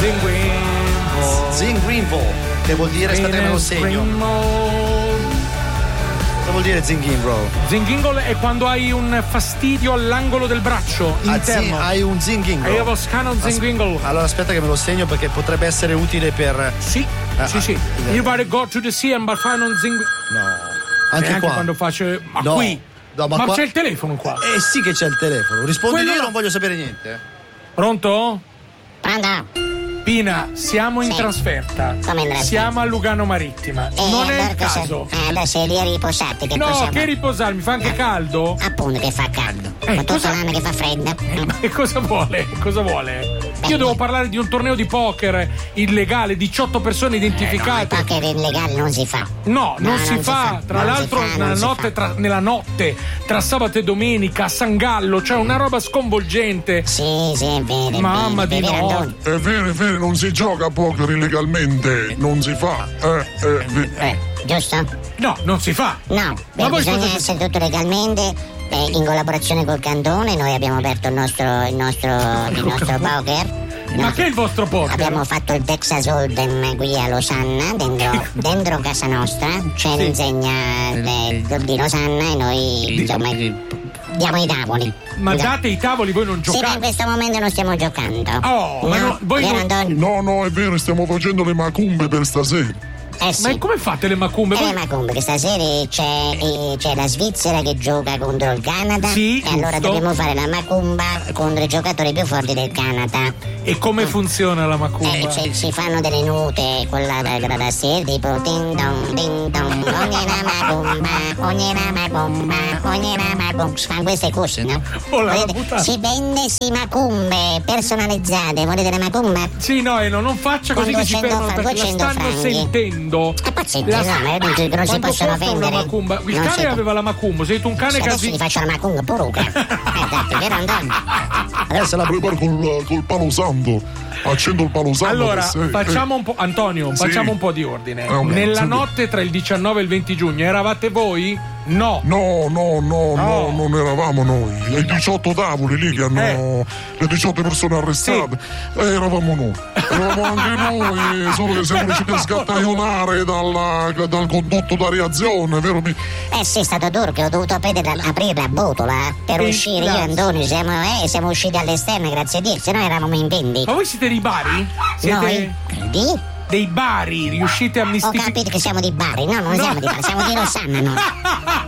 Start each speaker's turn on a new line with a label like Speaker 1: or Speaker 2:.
Speaker 1: Zingrinvo, che vuol dire, aspetta che me lo segno. Cosa vuol dire Zingingo?
Speaker 2: Zingingo è quando hai un fastidio all'angolo del braccio interno.
Speaker 1: Hai un Zingingo.
Speaker 2: Io avevo scano Zingingo.
Speaker 1: Allora aspetta che me lo segno perché potrebbe essere utile per.
Speaker 2: Sì. Io vado go to the sea and fare un Zingingo.
Speaker 1: No. Anche qua.
Speaker 2: Quando faccio. Ma
Speaker 1: no.
Speaker 2: qui.
Speaker 1: No,
Speaker 2: ma
Speaker 1: qua...
Speaker 2: c'è il telefono qua.
Speaker 1: Sì che c'è il telefono. Rispondi io,
Speaker 2: no.
Speaker 1: Non voglio sapere niente.
Speaker 2: Pronto?
Speaker 3: Pronto?
Speaker 2: Pina, siamo in trasferta.
Speaker 3: Come in trasferta?
Speaker 2: Siamo a Lugano Marittima. Non è il caso.
Speaker 3: Adesso eri riposati. Che
Speaker 2: no,
Speaker 3: possiamo...
Speaker 2: che riposarmi, fa anche caldo?
Speaker 3: Appunto che fa caldo. Con tutto l'anno che fa freddo.
Speaker 2: Ma che cosa vuole? Cosa vuole? Io devo parlare di un torneo di poker illegale, 18 persone identificate.
Speaker 3: No, il poker illegale non si fa.
Speaker 2: No, non si fa. Tra l'altro nella notte, tra sabato e domenica, a San Gallo, c'è una roba sconvolgente.
Speaker 3: Sì, è vero.
Speaker 2: Mamma di no.
Speaker 4: È vero, non si gioca a poker illegalmente, non si fa.
Speaker 3: Giusto?
Speaker 2: No, non si fa.
Speaker 3: No, bisogna essere tutto legalmente. In collaborazione col Cantone noi abbiamo aperto il nostro poker.
Speaker 2: Ma che è il vostro poker?
Speaker 3: Abbiamo fatto il Texas Hold'em qui a Losanna, dentro casa nostra, c'è l'insegna di Losanna e noi insomma diamo i tavoli.
Speaker 2: Ma date i tavoli, voi non giocate?
Speaker 3: Sì, ma in questo momento non stiamo giocando.
Speaker 2: Voi
Speaker 4: no, è vero, stiamo facendo le macumbe per stasera.
Speaker 3: Sì.
Speaker 2: Ma come fate le macumbe?
Speaker 3: Le macumbe, che stasera c'è la Svizzera che gioca contro il Canada.
Speaker 2: Sì,
Speaker 3: e allora dobbiamo fare la macumba contro i giocatori più forti del Canada.
Speaker 2: E come funziona la macumba?
Speaker 3: Si fanno delle note con la tastiera tipo ding dong, ogni la macumba. Si fanno queste cose, no? Si vende macumbe personalizzate. Volete le macumbe?
Speaker 2: Sì, no, non faccia così che si fermano perché la stanno sentendo.
Speaker 3: Non si possono vendere.
Speaker 2: Una macumba. Il cane aveva la macumba, sei tu un cane che
Speaker 3: adesso gli faccio la macumba pure.
Speaker 4: Adesso la preparo col palo santo. Accendo il palo santo.
Speaker 2: Allora, facciamo un po'. Antonio, facciamo un po' di ordine. Nella notte tra il 19 e il 20 giugno eravate voi? No,
Speaker 4: non eravamo noi. I 18 tavoli lì che hanno le 18 persone arrestate. Eravamo noi. Eravamo anche noi, solo che siamo riusciti a sgattaiolare dal condotto da reazione, vero?
Speaker 3: Sì, è stato duro che ho dovuto aprire la botola per uscire. Io e Antonio siamo usciti all'esterno, grazie a Dio, se no eravamo in 20.
Speaker 2: Ma voi siete dei bari?
Speaker 3: Noi?
Speaker 2: Dei bari, riuscite a mistificare?
Speaker 3: Ho capito che siamo di Bari, no, non siamo di Bari, siamo di Losanna, no.